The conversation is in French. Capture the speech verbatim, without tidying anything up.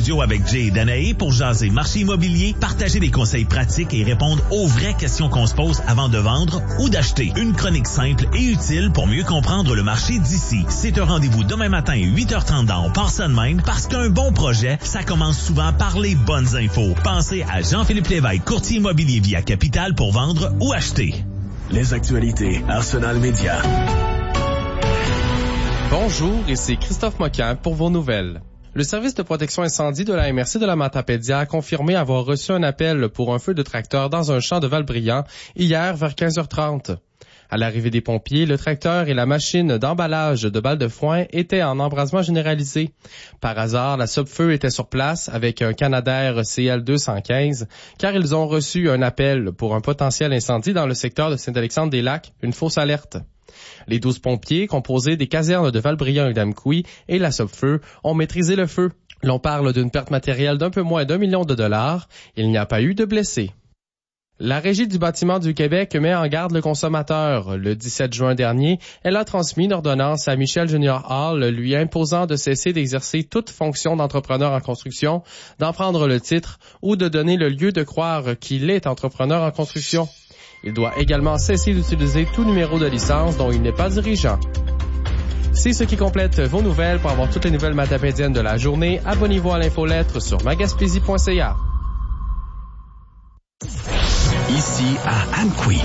studio avec Jay et Danae pour jaser marché immobilier, partager des conseils pratiques et répondre aux vraies questions qu'on se pose avant de vendre ou d'acheter. Une chronique simple et utile pour mieux comprendre le marché d'ici. C'est un rendez-vous demain matin, huit heures trente dans On part ça de même, parce qu'un bon projet, ça commence souvent par les bonnes infos. Pensez à Jean-Philippe Lévesque, courtier immobilier via Capital pour vendre ou acheter. Les actualités Arsenal Média. Bonjour, ici Christophe Moquin pour vos nouvelles. Le service de protection incendie de la M R C de la Matapédia a confirmé avoir reçu un appel pour un feu de tracteur dans un champ de Valbriand hier vers quinze heures trente. À l'arrivée des pompiers, le tracteur et la machine d'emballage de balles de foin étaient en embrasement généralisé. Par hasard, la Sopfeu était sur place avec un Canadair C L deux cent quinze, car ils ont reçu un appel pour un potentiel incendie dans le secteur de Saint-Alexandre-des-Lacs, une fausse alerte. Les douze pompiers, composés des casernes de Valbriand et d'Amqui et la Sopfeu, ont maîtrisé le feu. L'on parle d'une perte matérielle d'un peu moins d'un million de dollars. Il n'y a pas eu de blessés. La Régie du bâtiment du Québec met en garde le consommateur. Le dix-sept juin dernier, elle a transmis une ordonnance à Michel Junior Hall lui imposant de cesser d'exercer toute fonction d'entrepreneur en construction, d'en prendre le titre ou de donner le lieu de croire qu'il est entrepreneur en construction. Il doit également cesser d'utiliser tout numéro de licence dont il n'est pas dirigeant. C'est ce qui complète vos nouvelles. Pour avoir toutes les nouvelles matapédiennes de la journée, abonnez-vous à l'infolettre sur magaspésie point c a. Ici à Amqui.